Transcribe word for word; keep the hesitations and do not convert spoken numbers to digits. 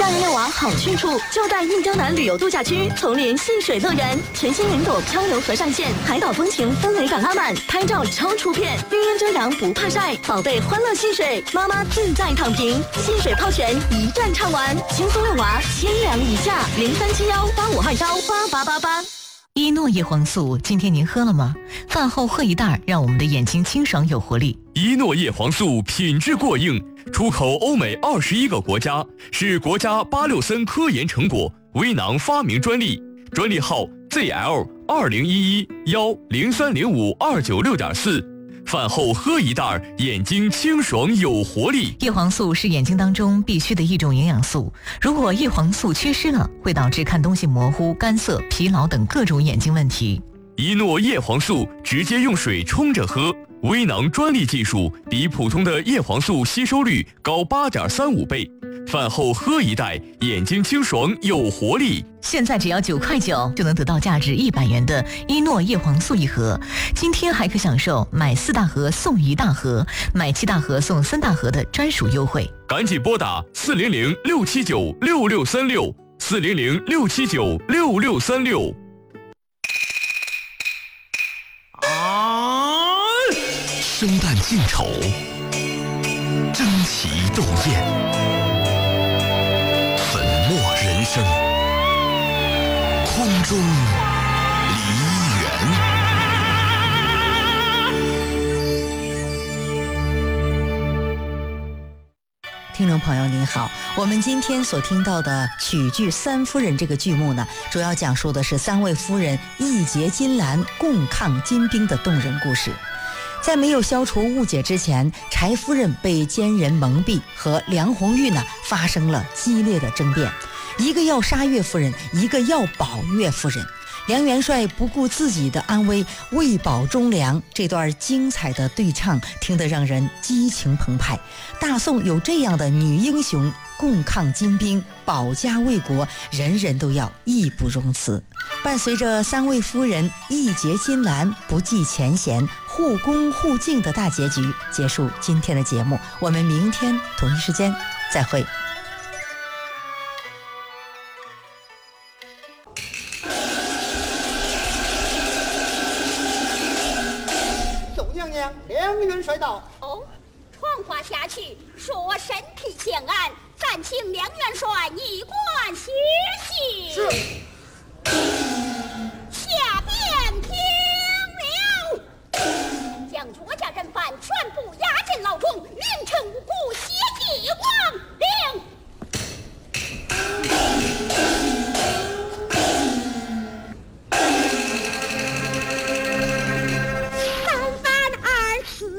大人遛娃好去处就在印江南旅游度假区丛林戏水乐园，全新云朵漂流河上线，海岛风情氛围感拉满，拍照超出片，绿荫遮阳不怕晒，宝贝欢乐戏水，妈妈自在躺平，戏水泡泉一站畅玩，轻松遛娃，千粮一价，零三七幺八五二幺八八八八。 伊诺叶黄素，今天您喝了吗？饭后喝一袋，让我们的眼睛清爽有活力。 伊诺叶黄素品质过硬，出口欧美二十一个国家，是国家八六森科研成果，微囊发明专利，专利号 Z L 二零一一幺零三零五二九六点四。饭后喝一袋，眼睛清爽有活力。 叶黄素是眼睛当中必须的一种营养素，如果叶黄素缺失了，会导致看东西模糊、干涩、疲劳等各种眼睛问题。 伊诺叶黄素直接用水冲着喝，微囊专利技术，比普通的叶黄素吸收率高 八点三五倍。饭后喝一袋，眼睛清爽有活力。 现在只要九块九就能得到价值一百元的伊诺叶黄素一盒，今天还可享受买四大盒送一大盒，买七大盒送三大盒的专属优惠。 赶紧拨打四零零六七九六六三六四零零六七九六六三六。 啊！生旦净丑，争奇斗艳，粉墨人生，空中梨园。 听众朋友您好，我们今天所听到的曲剧《三夫人》这个剧目呢，主要讲述的是三位夫人义结金兰共抗金兵的动人故事。在没有消除误解之前，柴夫人被奸人蒙蔽，和梁红玉呢发生了激烈的争辩，一个要杀岳夫人，一个要保岳夫人。梁元帅不顾自己的安危，为保忠良，这段精彩的对唱听得让人激情澎湃。大宋有这样的女英雄共抗金兵，保家卫国，人人都要义不容辞。伴随着三位夫人义结金兰，不计前嫌，互恭互敬的大结局，结束今天的节目。我们明天同一时间再会。 梁元帅到。 哦，传话下去，说身体欠安，暂请梁元帅一过。